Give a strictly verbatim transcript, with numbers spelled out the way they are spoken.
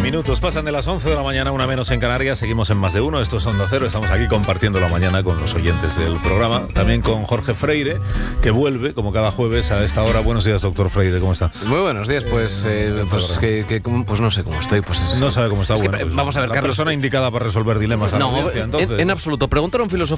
Minutos pasan de las once de la mañana, una menos en Canarias. Seguimos en Más de Uno. Esto es Onda Cero. Estamos aquí compartiendo la mañana con los oyentes del programa. También con Jorge Freire, que vuelve, como cada jueves, a esta hora. Buenos días, doctor Freire. ¿Cómo está? Muy buenos días. Pues, eh, pues, que, que, pues no sé cómo estoy. Pues es, no sabe cómo está. Es bueno, que, pues, vamos a ver, la Carlos. persona indicada para resolver dilemas a no, la audiencia, entonces. En, en absoluto. Preguntaron filosofía.